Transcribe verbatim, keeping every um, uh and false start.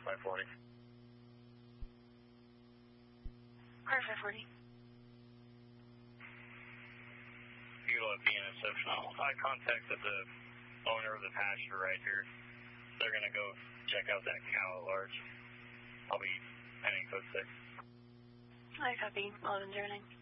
five forty. Car five forty. Eagle at B N S Social. I contacted the owner of the pasture right here. They're going to go check out that cow at large. I'll be heading code six. I copy. eleven zero nine.